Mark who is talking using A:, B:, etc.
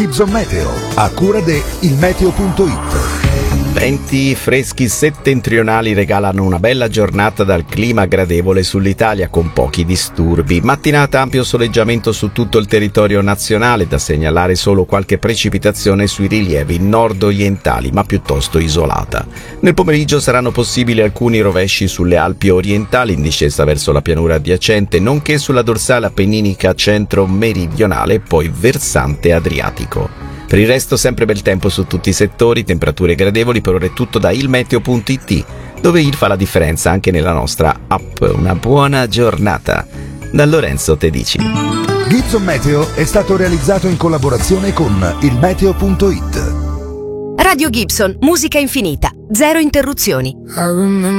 A: Gibson Meteo, a cura de ilmeteo.it.
B: Venti freschi settentrionali regalano una bella giornata dal clima gradevole sull'Italia con pochi disturbi. Mattinata ampio soleggiamento su tutto il territorio nazionale, da segnalare solo qualche precipitazione sui rilievi nord-orientali, ma piuttosto isolata. Nel pomeriggio saranno possibili alcuni rovesci sulle Alpi orientali in discesa verso la pianura adiacente, nonché sulla dorsale appenninica centro-meridionale e poi versante adriatico. Per il resto sempre bel tempo su tutti i settori, temperature gradevoli. Per ora è tutto da ilmeteo.it, dove il fa la differenza anche nella nostra app. Una buona giornata da Lorenzo Tedici.
A: Gibson Meteo è stato realizzato in collaborazione con ilmeteo.it.
C: Radio Gibson, musica infinita, zero interruzioni.